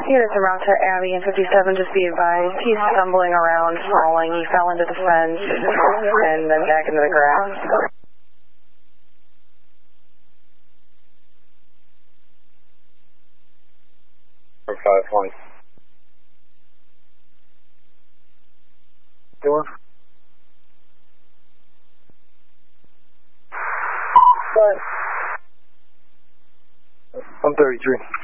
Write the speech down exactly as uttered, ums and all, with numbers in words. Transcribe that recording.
Units around to Abby and fifty-seven, just be advised. He's stumbling around, falling. He fell into the fence and then back into the grass. five one. Door. Five. one thirty-three.